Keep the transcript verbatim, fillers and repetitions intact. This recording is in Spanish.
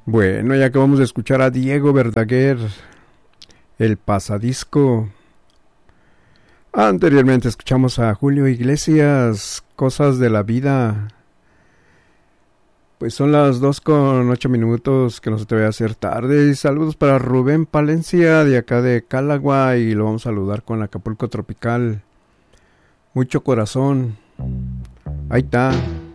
Bueno, ya acabamos de escuchar a Diego Verdaguer, El Pasadisco. Anteriormente escuchamos a Julio Iglesias, Cosas de la Vida. Pues son las dos con ocho minutos, que no se te vaya a hacer tarde. Y saludos para Rubén Palencia, de acá de Calagua, y lo vamos a saludar con Acapulco Tropical. Mucho corazón. Ahí está.